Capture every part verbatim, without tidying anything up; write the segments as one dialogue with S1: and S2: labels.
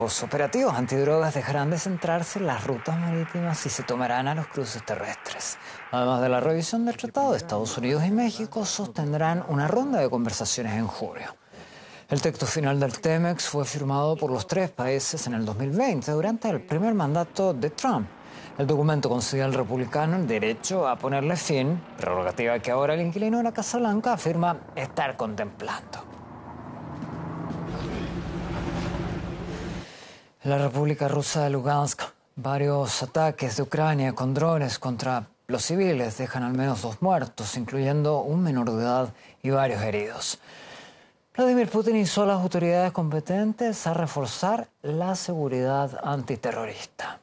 S1: Los operativos antidrogas dejarán de centrarse en las rutas marítimas y se tomarán a los cruces terrestres. Además de la revisión del tratado, Estados Unidos y México sostendrán una ronda de conversaciones en julio. El texto final del TEMEX fue firmado por los tres países en el dos mil veinte, durante el primer mandato de Trump. El documento concede al republicano el derecho a ponerle fin, prerrogativa que ahora el inquilino de la Casa Blanca afirma estar contemplando. En la República Rusa de Lugansk, varios ataques de Ucrania con drones contra los civiles dejan al menos dos muertos, incluyendo un menor de edad y varios heridos. Vladimir Putin instó a las autoridades competentes a reforzar la seguridad antiterrorista.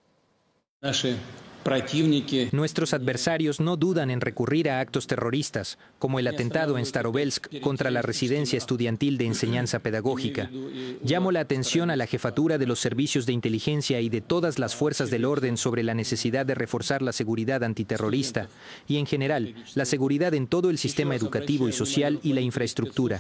S2: Nuestros adversarios no dudan en recurrir a actos terroristas, como el atentado en Starovelsk contra la residencia estudiantil de enseñanza pedagógica. Llamo la atención a la jefatura de los servicios de inteligencia y de todas las fuerzas del orden sobre la necesidad de reforzar la seguridad antiterrorista y, en general, la seguridad en todo el sistema educativo y social y la infraestructura.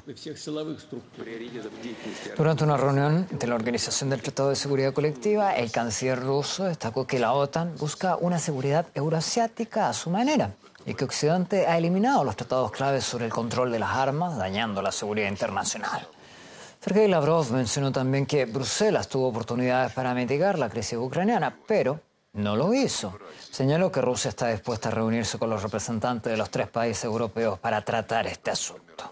S1: Durante una reunión de la Organización del Tratado de Seguridad Colectiva, el canciller ruso destacó que la OTAN busca una seguridad euroasiática a su manera y que Occidente ha eliminado los tratados claves sobre el control de las armas, dañando la seguridad internacional. Sergei Lavrov mencionó también que Bruselas tuvo oportunidades para mitigar la crisis ucraniana, pero no lo hizo. Señaló que Rusia está dispuesta a reunirse con los representantes de los tres países europeos para tratar este asunto.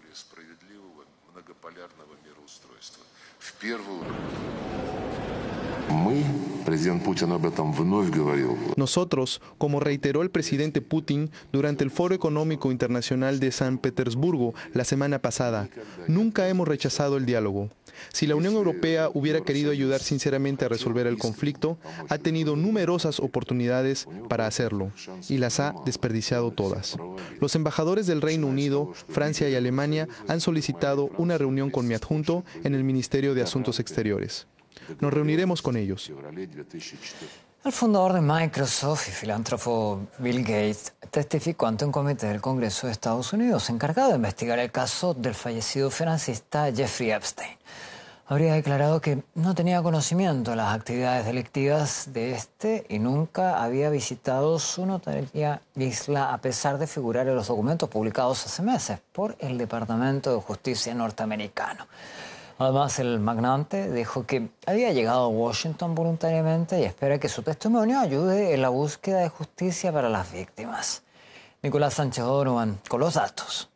S3: Nosotros, como reiteró el presidente Putin durante el Foro Económico Internacional de San Petersburgo la semana pasada, nunca hemos rechazado el diálogo. Si la Unión Europea hubiera querido ayudar sinceramente a resolver el conflicto, ha tenido numerosas oportunidades para hacerlo y las ha desperdiciado todas. Los embajadores del Reino Unido, Francia y Alemania han solicitado una reunión con mi adjunto en el Ministerio de Asuntos Exteriores. Nos reuniremos con ellos.
S1: El fundador de Microsoft y filántropo Bill Gates testificó ante un comité del Congreso de Estados Unidos encargado de investigar el caso del fallecido financista Jeffrey Epstein. Habría declarado que no tenía conocimiento de las actividades delictivas de este y nunca había visitado su notaría isla, a pesar de figurar en los documentos publicados hace meses por el Departamento de Justicia norteamericano. Además, el magnate dijo que había llegado a Washington voluntariamente y espera que su testimonio ayude en la búsqueda de justicia para las víctimas. Nicolás Sánchez Donovan con los datos.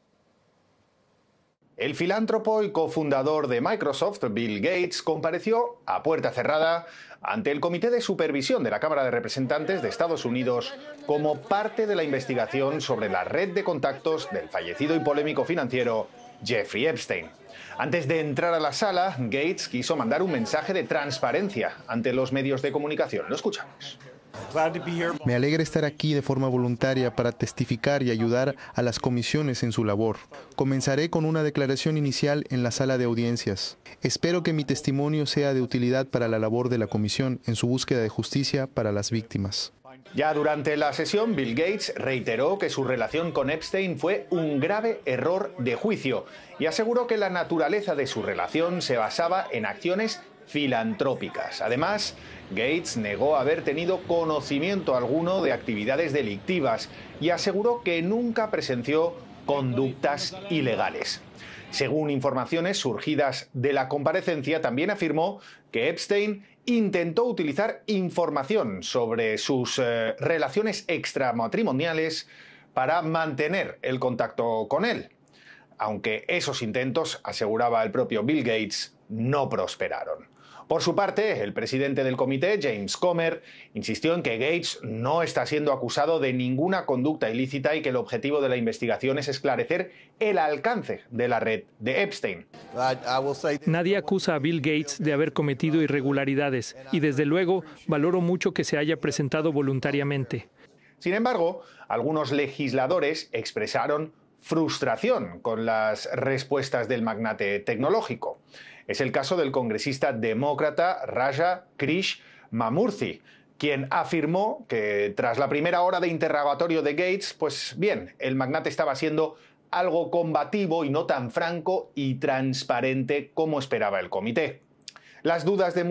S4: El filántropo y cofundador de Microsoft, Bill Gates, compareció a puerta cerrada ante el Comité de Supervisión de la Cámara de Representantes de Estados Unidos como parte de la investigación sobre la red de contactos del fallecido y polémico financiero Jeffrey Epstein. Antes de entrar a la sala, Gates quiso mandar un mensaje de transparencia ante los medios de comunicación. Lo escuchamos.
S3: Me alegra estar aquí de forma voluntaria para testificar y ayudar a las comisiones en su labor. Comenzaré con una declaración inicial en la sala de audiencias. Espero que mi testimonio sea de utilidad para la labor de la comisión en su búsqueda de justicia para las víctimas.
S4: Ya durante la sesión, Bill Gates reiteró que su relación con Epstein fue un grave error de juicio y aseguró que la naturaleza de su relación se basaba en acciones filantrópicas. Además, Gates negó haber tenido conocimiento alguno de actividades delictivas y aseguró que nunca presenció conductas ilegales. Según informaciones surgidas de la comparecencia, también afirmó que Epstein intentó utilizar información sobre sus eh, relaciones extramatrimoniales para mantener el contacto con él, aunque esos intentos, aseguraba el propio Bill Gates, no prosperaron. Por su parte, el presidente del comité, James Comer, insistió en que Gates no está siendo acusado de ninguna conducta ilícita y que el objetivo de la investigación es esclarecer el alcance de la red de Epstein.
S5: Nadie acusa a Bill Gates de haber cometido irregularidades y, desde luego, valoro mucho que se haya presentado voluntariamente.
S4: Sin embargo, algunos legisladores expresaron frustración con las respuestas del magnate tecnológico. Es el caso del congresista demócrata Raja Krishnamurthy, quien afirmó que tras la primera hora de interrogatorio de Gates, pues bien, el magnate estaba siendo algo combativo y no tan franco y transparente como esperaba el comité. Las dudas de